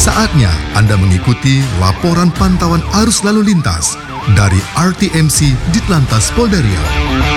Saatnya Anda mengikuti laporan pantauan arus lalu lintas dari RTMC Ditlantas Polda Riau.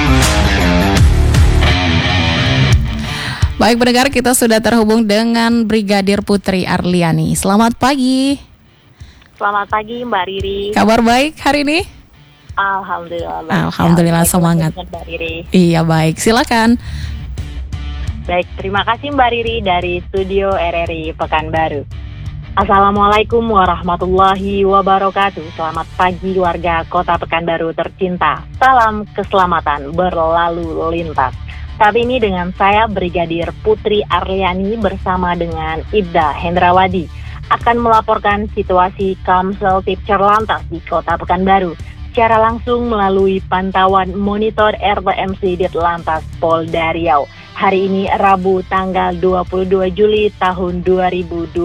Baik pendengar, kita sudah terhubung dengan Brigadir Putri Arliani. Selamat pagi. Selamat pagi Mbak Riri. Kabar baik hari ini? Alhamdulillah baik. Alhamdulillah, semangat. Mbak Riri. Iya baik, silakan. Baik, terima kasih Mbak Riri dari studio RRI Pekanbaru. Assalamualaikum warahmatullahi wabarakatuh. Selamat pagi warga Kota Pekanbaru tercinta. Salam keselamatan berlalu lintas. Saat ini dengan saya Brigadir Putri Arliani bersama dengan Ibda Hendrawadi akan melaporkan situasi Kamsel Tipcer Lantas di Kota Pekanbaru secara langsung melalui pantauan monitor RTMC Ditlantas Polda Riau. Hari ini Rabu tanggal 22 Juli tahun 2026.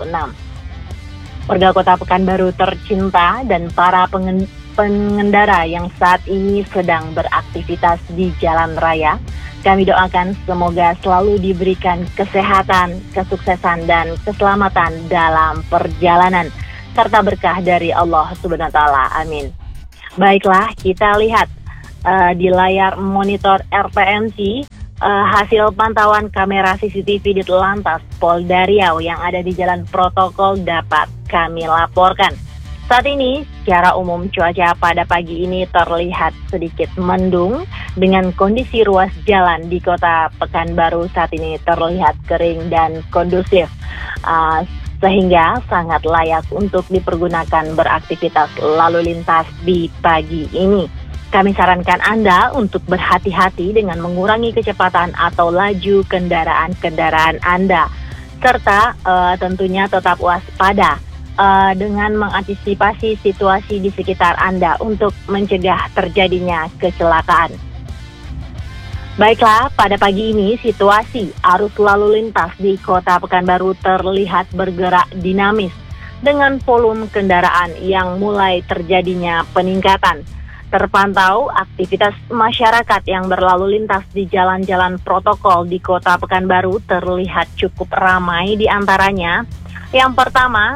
Warga Kota Pekanbaru tercinta dan para pengendara yang saat ini sedang beraktivitas di jalan raya, kami doakan semoga selalu diberikan kesehatan, kesuksesan, dan keselamatan dalam perjalanan, serta berkah dari Allah Subhanahu wa Ta'ala. Amin. Baiklah, kita lihat di layar monitor RTMC hasil pantauan kamera CCTV di Lantas Polda Riau yang ada di Jalan Protokol dapat kami laporkan. Saat ini, secara umum cuaca pada pagi ini terlihat sedikit mendung dengan kondisi ruas jalan di Kota Pekanbaru saat ini terlihat kering dan kondusif. Sehingga sangat layak untuk dipergunakan beraktivitas lalu lintas di pagi ini. Kami sarankan Anda untuk berhati-hati dengan mengurangi kecepatan atau laju kendaraan-kendaraan Anda. Serta tentunya tetap waspada dengan mengantisipasi situasi di sekitar Anda untuk mencegah terjadinya kecelakaan. Baiklah, pada pagi ini situasi arus lalu lintas di Kota Pekanbaru terlihat bergerak dinamis dengan volume kendaraan yang mulai terjadinya peningkatan. Terpantau aktivitas masyarakat yang berlalu lintas di jalan-jalan protokol di Kota Pekanbaru terlihat cukup ramai di antaranya. Yang pertama,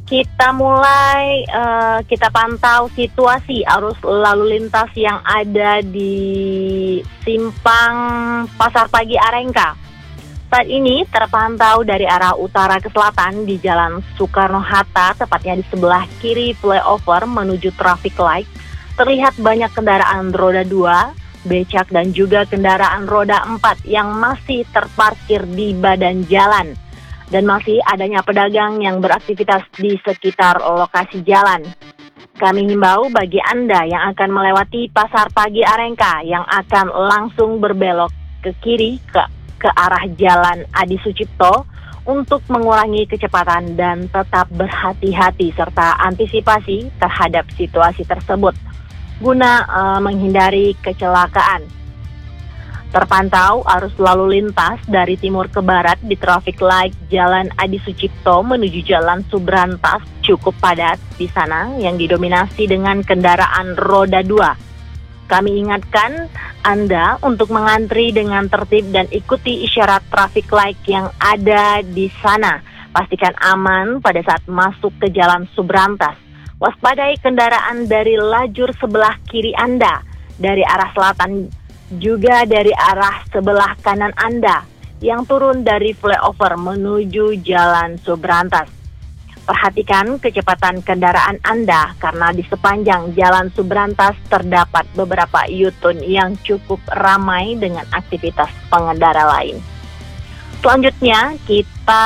kita pantau situasi arus lalu lintas yang ada di Simpang Pasar Pagi Arengka. Saat ini terpantau dari arah utara ke selatan di Jalan Soekarno-Hatta, tepatnya di sebelah kiri flyover menuju traffic light. Terlihat banyak kendaraan roda 2, becak dan juga kendaraan roda 4 yang masih terparkir di badan jalan. Dan masih adanya pedagang yang beraktivitas di sekitar lokasi jalan. Kami himbau bagi Anda yang akan melewati Pasar Pagi Arengka yang akan langsung berbelok ke kiri ke arah Jalan Adi Sucipto untuk mengurangi kecepatan dan tetap berhati-hati serta antisipasi terhadap situasi tersebut guna menghindari kecelakaan. Terpantau arus lalu lintas dari timur ke barat di traffic light Jalan Adi Sucipto menuju Jalan Subrantas cukup padat di sana yang didominasi dengan kendaraan roda 2. Kami ingatkan Anda untuk mengantri dengan tertib dan ikuti isyarat traffic light yang ada di sana. Pastikan aman pada saat masuk ke Jalan Subrantas. Waspadai kendaraan dari lajur sebelah kiri Anda, dari arah selatan juga dari arah sebelah kanan Anda yang turun dari flyover menuju Jalan Subrantas. Perhatikan kecepatan kendaraan Anda karena di sepanjang Jalan Subrantas terdapat beberapa U-turn yang cukup ramai dengan aktivitas pengendara lain. Selanjutnya kita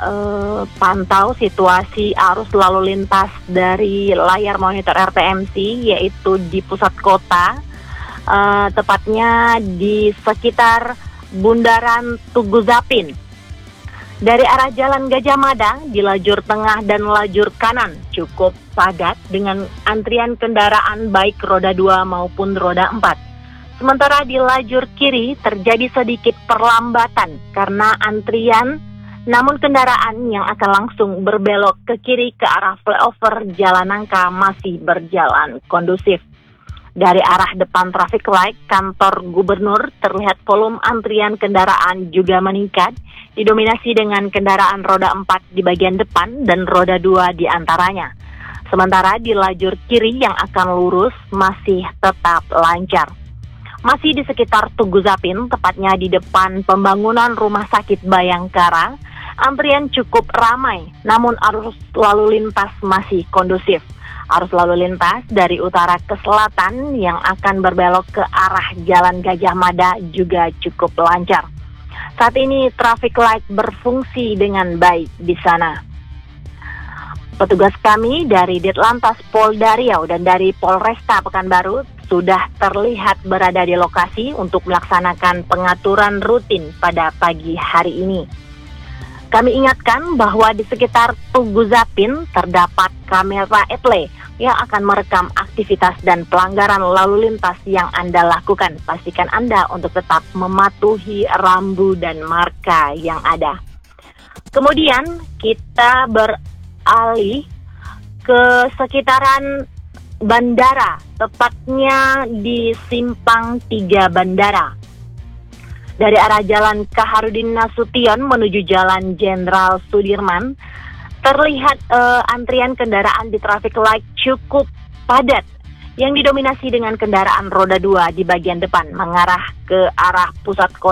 pantau situasi arus lalu lintas dari layar monitor RTMC yaitu di pusat kota. Tepatnya di sekitar Bundaran Tugu Zapin. Dari arah Jalan Gajah Mada di lajur tengah dan lajur kanan cukup padat dengan antrian kendaraan baik roda 2 maupun roda 4. Sementara di lajur kiri terjadi sedikit perlambatan karena antrian, namun kendaraan yang akan langsung berbelok ke kiri ke arah flyover Jalan Nangka masih berjalan kondusif. Dari arah depan traffic light kantor gubernur terlihat volume antrian kendaraan juga meningkat, didominasi dengan kendaraan roda 4 di bagian depan dan roda 2 di antaranya. Sementara di lajur kiri yang akan lurus masih tetap lancar. Masih di sekitar Tugu Zapin, tepatnya di depan pembangunan Rumah Sakit Bayangkara, antrian cukup ramai, namun arus lalu lintas masih kondusif. Arus lalu lintas dari utara ke selatan yang akan berbelok ke arah Jalan Gajah Mada juga cukup lancar. Saat ini traffic light berfungsi dengan baik di sana. Petugas kami dari Ditlantas Polda Riau dan dari Polresta Pekanbaru sudah terlihat berada di lokasi untuk melaksanakan pengaturan rutin pada pagi hari ini. Kami ingatkan bahwa di sekitar Tugu Zapin terdapat kamera etle yang akan merekam aktivitas dan pelanggaran lalu lintas yang Anda lakukan. Pastikan Anda untuk tetap mematuhi rambu dan marka yang ada. Kemudian kita beralih ke sekitaran bandara, tepatnya di Simpang 3 Bandara. Dari arah Jalan Kaharudin Nasution menuju Jalan Jenderal Sudirman, terlihat antrian kendaraan di traffic light cukup padat, yang didominasi dengan kendaraan roda 2 di bagian depan mengarah ke arah pusat kota